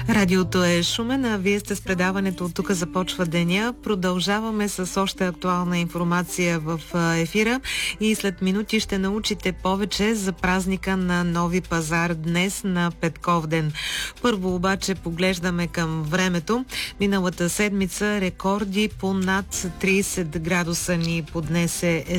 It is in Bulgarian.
Радиото е Шумен, а вие сте с предаването "От тук започва деня". Продължаваме с още актуална информация в ефира и след минути ще научите повече за празника на Нови пазар днес на Петковден. Първо обаче поглеждаме към времето. Миналата седмица рекорди по над 30 градуса ни поднесе